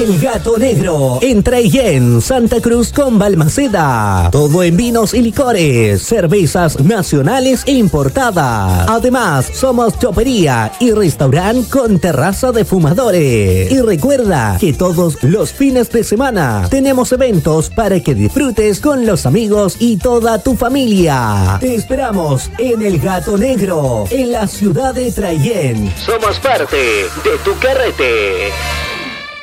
El Gato Negro, en Traillén, Santa Cruz con Balmaceda. Todo en vinos y licores, cervezas nacionales e importadas. Además, somos chopería y restaurante con terraza de fumadores. Y recuerda que todos los fines de semana tenemos eventos para que disfrutes con los amigos y toda tu familia. Te esperamos en El Gato Negro, en la ciudad de Traillén. Somos parte de tu carrete.